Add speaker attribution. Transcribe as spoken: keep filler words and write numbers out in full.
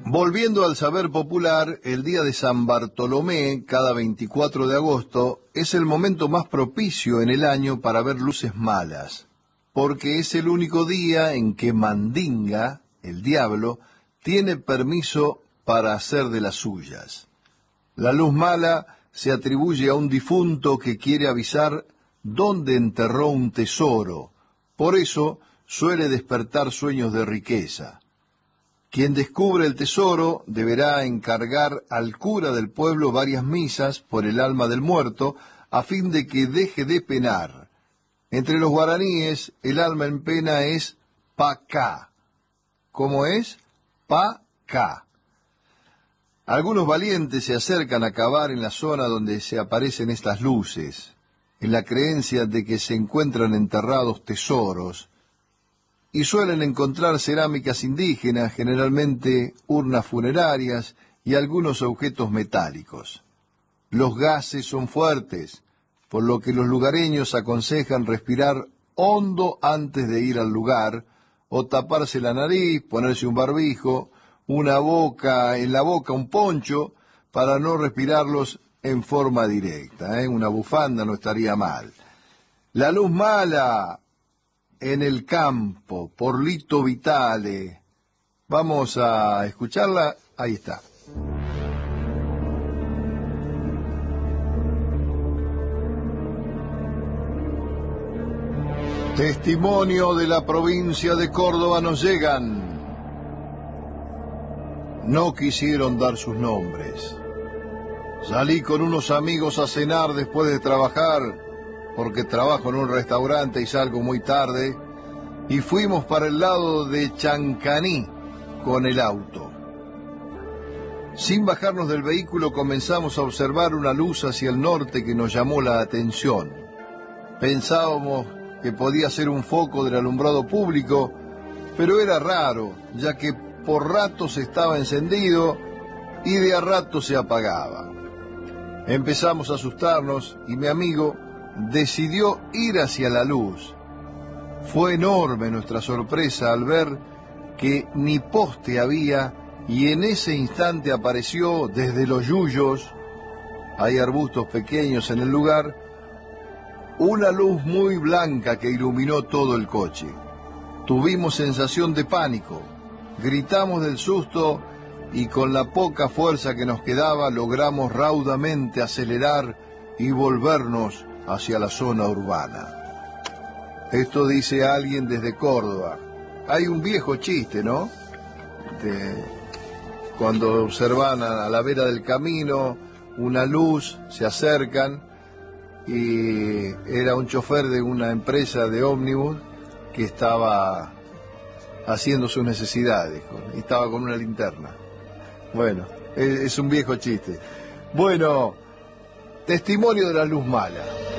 Speaker 1: Volviendo al saber popular, el día de San Bartolomé, cada veinticuatro de agosto, es el momento más propicio en el año para ver luces malas, porque es el único día en que Mandinga, el diablo, tiene permiso para hacer de las suyas. La luz mala se atribuye a un difunto que quiere avisar dónde enterró un tesoro, por eso suele despertar sueños de riqueza. Quien descubre el tesoro deberá encargar al cura del pueblo varias misas por el alma del muerto, a fin de que deje de penar. Entre los guaraníes, el alma en pena es pacá. ¿Cómo es? Pacá. Algunos valientes se acercan a cavar en la zona donde se aparecen estas luces, en la creencia de que se encuentran enterrados tesoros, y suelen encontrar cerámicas indígenas, generalmente urnas funerarias y algunos objetos metálicos. Los gases son fuertes, por lo que los lugareños aconsejan respirar hondo antes de ir al lugar, o taparse la nariz, ponerse un barbijo, una boca, en la boca un poncho, para no respirarlos en forma directa, ¿eh? Una bufanda no estaría mal. La luz mala en el campo, por Lito Vitale. Vamos a escucharla, ahí está. Testimonio de la provincia de Córdoba nos llegan. No quisieron dar sus nombres. Salí con unos amigos a cenar después de trabajar, porque trabajo en un restaurante y salgo muy tarde, y fuimos para el lado de Chancaní con el auto. Sin bajarnos del vehículo comenzamos a observar una luz hacia el norte que nos llamó la atención. Pensábamos que podía ser un foco del alumbrado público, pero era raro, ya que por ratos estaba encendido y de a rato se apagaba. Empezamos a asustarnos y mi amigo decidió ir hacia la luz. Fue enorme nuestra sorpresa al ver que ni poste había, y en ese instante apareció desde los yuyos, hay arbustos pequeños en el lugar, una luz muy blanca que iluminó todo el coche. Tuvimos sensación de pánico, gritamos del susto y con la poca fuerza que nos quedaba logramos raudamente acelerar y volvernos hacia la zona urbana. Esto dice alguien desde Córdoba. Hay un viejo chiste, ¿no? De, cuando observan a la vera del camino una luz, se acercan, y era un chofer de una empresa de ómnibus que estaba haciendo sus necesidades y estaba con una linterna. Bueno, es, es un viejo chiste. Bueno, testimonio de la luz mala.